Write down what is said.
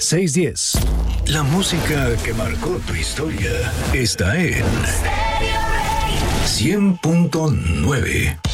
610. La música que marcó tu historia está en 100.9.